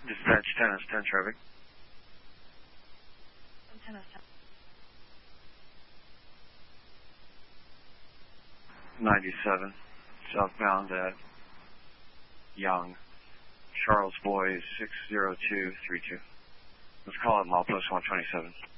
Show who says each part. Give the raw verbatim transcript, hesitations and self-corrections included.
Speaker 1: Dispatch ten S ten traffic.
Speaker 2: ten S ten.
Speaker 1: ninety-seven, southbound at Young. Charles Boy six zero two three two. Let's call it Milepost one twenty-seven.